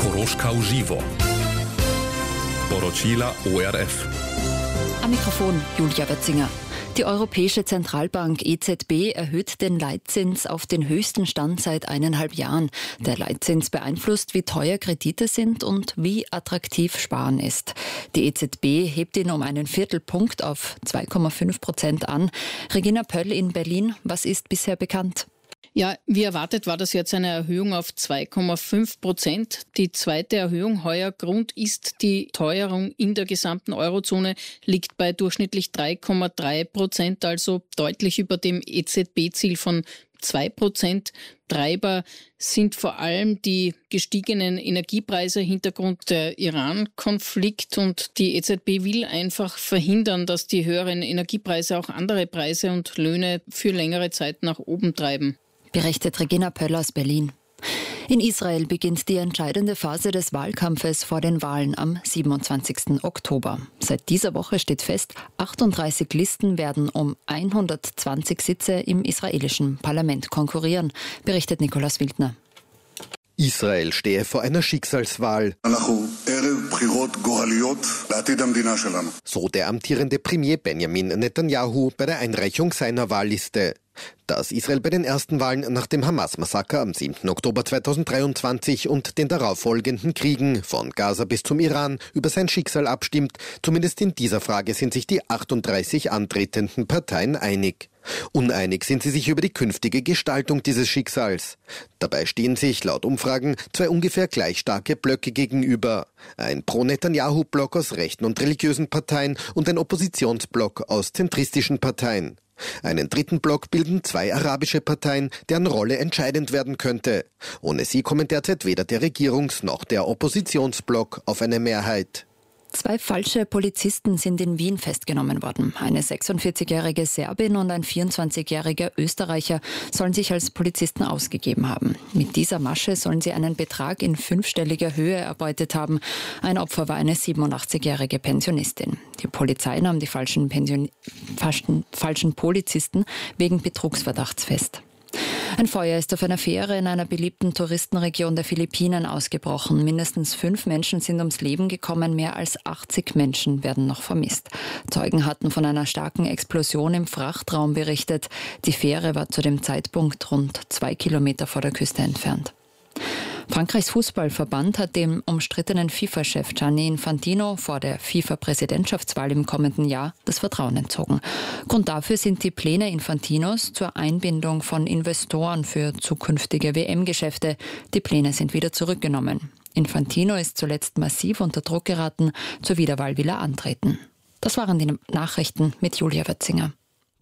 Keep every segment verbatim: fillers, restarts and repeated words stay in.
Koroška v živo. Poročila O R F. Am Mikrofon Julia Wetzinger. Die Europäische Zentralbank E Z B erhöht den Leitzins auf den höchsten Stand seit eineinhalb Jahren. Der Leitzins beeinflusst, wie teuer Kredite sind und wie attraktiv Sparen ist. Die E Z B hebt ihn um einen Viertelpunkt auf zwei Komma fünf Prozent an. Regina Pöll in Berlin, was ist bisher bekannt? Ja, wie erwartet war das jetzt eine Erhöhung auf zwei Komma fünf Prozent. Die zweite Erhöhung heuer. Grund ist die Teuerung in der gesamten Eurozone, liegt bei durchschnittlich drei Komma drei Prozent, also deutlich über dem E Z B-Ziel von zwei Prozent. Treiber sind vor allem die gestiegenen Energiepreise, Hintergrund der Iran-Konflikt, und die E Z B will einfach verhindern, dass die höheren Energiepreise auch andere Preise und Löhne für längere Zeit nach oben treiben. Berichtet Regina Pöll aus Berlin. In Israel beginnt die entscheidende Phase des Wahlkampfes vor den Wahlen am siebenundzwanzigsten Oktober. Seit dieser Woche steht fest, achtunddreißig Listen werden um hundertzwanzig Sitze im israelischen Parlament konkurrieren, berichtet Nikolaus Wildner. Israel stehe vor einer Schicksalswahl. So der amtierende Premier Benjamin Netanyahu bei der Einreichung seiner Wahlliste. Dass Israel bei den ersten Wahlen nach dem Hamas-Massaker am siebten Oktober zweitausenddreiundzwanzig und den darauffolgenden Kriegen von Gaza bis zum Iran über sein Schicksal abstimmt, zumindest in dieser Frage sind sich die achtunddreißig antretenden Parteien einig. Uneinig sind sie sich über die künftige Gestaltung dieses Schicksals. Dabei stehen sich laut Umfragen zwei ungefähr gleich starke Blöcke gegenüber. Ein Pro-Netanyahu-Block aus rechten und religiösen Parteien und ein Oppositionsblock aus zentristischen Parteien. Einen dritten Block bilden zwei arabische Parteien, deren Rolle entscheidend werden könnte. Ohne sie kommen derzeit weder der Regierungs- noch der Oppositionsblock auf eine Mehrheit. Zwei falsche Polizisten sind in Wien festgenommen worden. Eine sechsundvierzigjährige Serbin und ein vierundzwanzigjähriger Österreicher sollen sich als Polizisten ausgegeben haben. Mit dieser Masche sollen sie einen Betrag in fünfstelliger Höhe erbeutet haben. Ein Opfer war eine siebenundachtzigjährige Pensionistin. Die Polizei nahm die falschen, Pension- falschen, falschen Polizisten wegen Betrugsverdachts fest. Ein Feuer ist auf einer Fähre in einer beliebten Touristenregion der Philippinen ausgebrochen. Mindestens fünf Menschen sind ums Leben gekommen, mehr als achtzig Menschen werden noch vermisst. Zeugen hatten von einer starken Explosion im Frachtraum berichtet. Die Fähre war zu dem Zeitpunkt rund zwei Kilometer vor der Küste entfernt. Frankreichs Fußballverband hat dem umstrittenen FIFA-Chef Gianni Infantino vor der FIFA-Präsidentschaftswahl im kommenden Jahr das Vertrauen entzogen. Grund dafür sind die Pläne Infantinos zur Einbindung von Investoren für zukünftige W M-Geschäfte. Die Pläne sind wieder zurückgenommen. Infantino ist zuletzt massiv unter Druck geraten. Zur Wiederwahl will er antreten. Das waren die Nachrichten mit Julia Wetzinger.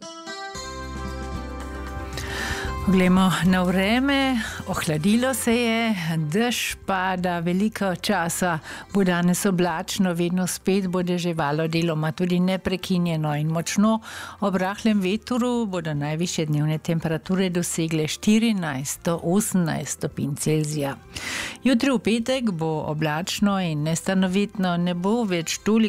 Poglejmo na vreme, ohladilo se je, dež pada veliko časa, bo danes oblačno, vedno spet bo deževalo, deloma tudi neprekinjeno in močno. Ob rahlem vetru bodo najvišje dnevne temperature dosegle štirinajst do osemnajst stopinj Celzija. Jutri v petek bo oblačno in nestanovitno, ne bo več toliko